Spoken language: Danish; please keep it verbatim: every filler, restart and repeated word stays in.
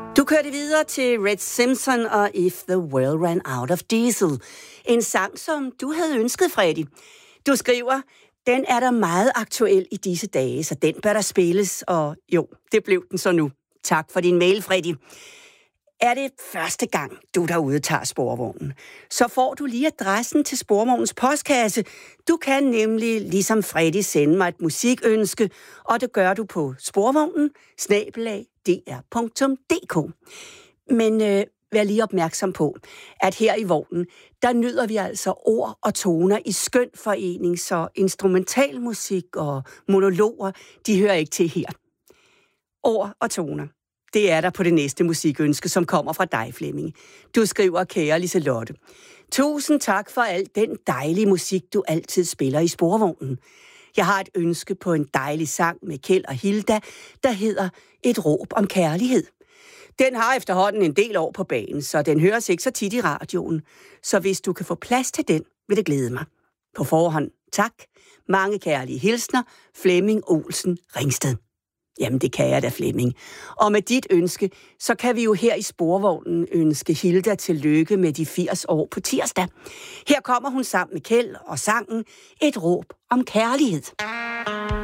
Du kørte videre til Red Simpson og If the World Ran Out of Diesel. En sang, som du havde ønsket, Freddy. Du skriver, den er der meget aktuel i disse dage, så den bør der spilles. Og jo, det blev den så nu. Tak for din mail, Freddy. Er det første gang, du derude tager sporvognen, så får du lige adressen til sporvognens postkasse. Du kan nemlig, ligesom Freddy, sende mig et musikønske, og det gør du på sporvognen snabel-a d r punktum d k. Men øh, vær lige opmærksom på, at her i vognen, der nyder vi altså ord og toner i skøn forening, så instrumentalmusik og monologer, de hører ikke til her. Ord og toner. Det er der på det næste musikønske, som kommer fra dig, Flemming. Du skriver, kære Liselotte. Tusind tak for al den dejlige musik, du altid spiller i sporvognen. Jeg har et ønske på en dejlig sang med Kjeld og Hilda, der hedder Et råb om kærlighed. Den har efterhånden en del år på banen, så den høres ikke så tit i radioen. Så hvis du kan få plads til den, vil det glæde mig. På forhånd, tak. Mange kærlige hilsner, Flemming Olsen Ringsted. Jamen, det kan jeg da, Flemming. Og med dit ønske, så kan vi jo her i sporvognen ønske Hilda tillykke med de firs år på tirsdag. Her kommer hun sammen med Kjeld og sangen Et råb om kærlighed.